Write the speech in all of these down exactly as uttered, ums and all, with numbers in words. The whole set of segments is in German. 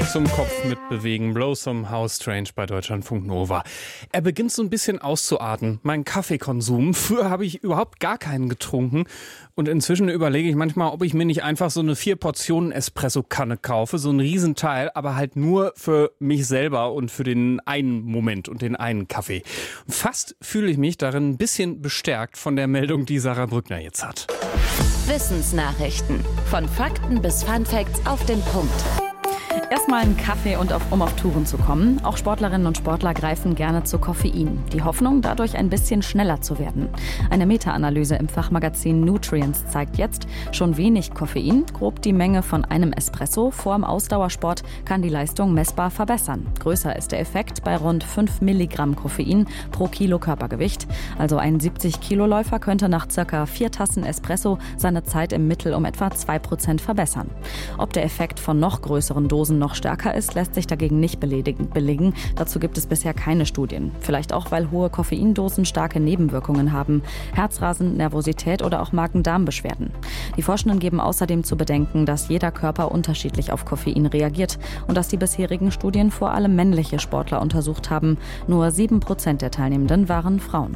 Zum Kopf mitbewegen, Blossom House Strange bei Deutschlandfunk Nova. Er beginnt so ein bisschen auszuarten, mein Kaffeekonsum. Früher habe ich überhaupt gar keinen getrunken und inzwischen überlege ich manchmal, ob ich mir nicht einfach so eine vier Portionen Espresso-Kanne kaufe, so ein Riesenteil, aber halt nur für mich selber und für den einen Moment und den einen Kaffee. Fast fühle ich mich darin ein bisschen bestärkt von der Meldung, die Sarah Brückner jetzt hat. Wissensnachrichten. Von Fakten bis Funfacts auf den Punkt. Erstmal einen Kaffee und auf, um auf Touren zu kommen. Auch Sportlerinnen und Sportler greifen gerne zu Koffein. Die Hoffnung, dadurch ein bisschen schneller zu werden. Eine Meta-Analyse im Fachmagazin Nutrients zeigt jetzt, schon wenig Koffein, grob die Menge von einem Espresso vorm Ausdauersport, kann die Leistung messbar verbessern. Größer ist der Effekt bei rund fünf Milligramm Koffein pro Kilo Körpergewicht. Also ein siebzig-Kilo-Läufer könnte nach circa vier Tassen Espresso seine Zeit im Mittel um etwa zwei Prozent verbessern. Ob der Effekt von noch größeren Dosen noch stärker ist, lässt sich dagegen nicht belegen. Dazu gibt es bisher keine Studien. Vielleicht auch, weil hohe Koffeindosen starke Nebenwirkungen haben. Herzrasen, Nervosität oder auch Magen-Darm-Beschwerden. Die Forschenden geben außerdem zu bedenken, dass jeder Körper unterschiedlich auf Koffein reagiert und dass die bisherigen Studien vor allem männliche Sportler untersucht haben. Nur sieben Prozent der Teilnehmenden waren Frauen.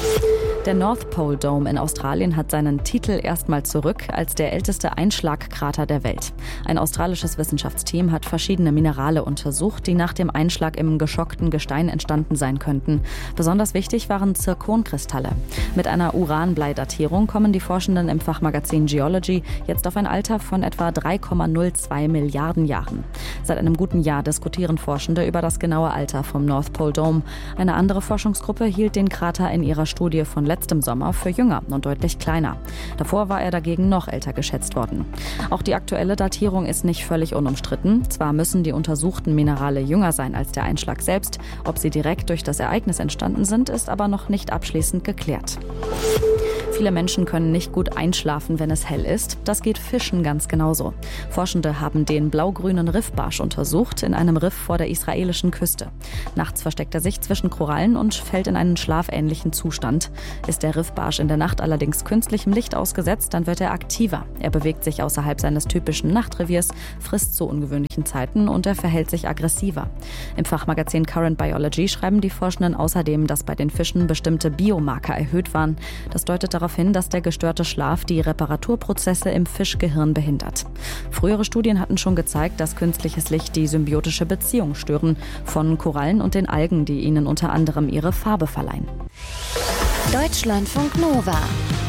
Der North Pole Dome in Australien hat seinen Titel erstmal zurück als der älteste Einschlagkrater der Welt. Ein australisches Wissenschaftsteam hat verschiedene Minerale untersucht, die nach dem Einschlag im geschockten Gestein entstanden sein könnten. Besonders wichtig waren Zirkonkristalle. Mit einer Uranblei-Datierung kommen die Forschenden im Fachmagazin Geology jetzt auf ein Alter von etwa drei Komma null zwei Milliarden Jahren. Seit einem guten Jahr diskutieren Forschende über das genaue Alter vom North Pole Dome. Eine andere Forschungsgruppe hielt den Krater in ihrer Studie von letztem Sommer für jünger und deutlich kleiner. Davor war er dagegen noch älter geschätzt worden. Auch die aktuelle Datierung ist nicht völlig unumstritten. Zwar müssen die untersuchten Minerale jünger sein als der Einschlag selbst. Ob sie direkt durch das Ereignis entstanden sind, ist aber noch nicht abschließend geklärt. Viele Menschen können nicht gut einschlafen, wenn es hell ist. Das geht Fischen ganz genauso. Forschende haben den blaugrünen Riffbarsch untersucht in einem Riff vor der israelischen Küste. Nachts versteckt er sich zwischen Korallen und fällt in einen schlafähnlichen Zustand. Ist der Riffbarsch in der Nacht allerdings künstlichem Licht ausgesetzt, dann wird er aktiver. Er bewegt sich außerhalb seines typischen Nachtreviers, frisst zu ungewöhnlichen Zeiten und er verhält sich aggressiver. Im Fachmagazin Current Biology schreiben die Forschenden außerdem, dass bei den Fischen bestimmte Biomarker erhöht waren. Das deutet darauf hin, dass der gestörte Schlaf die Reparaturprozesse im Fischgehirn behindert. Frühere Studien hatten schon gezeigt, dass künstliches Licht die symbiotische Beziehung stören von Korallen und den Algen, die ihnen unter anderem ihre Farbe verleihen. Deutschlandfunk Nova.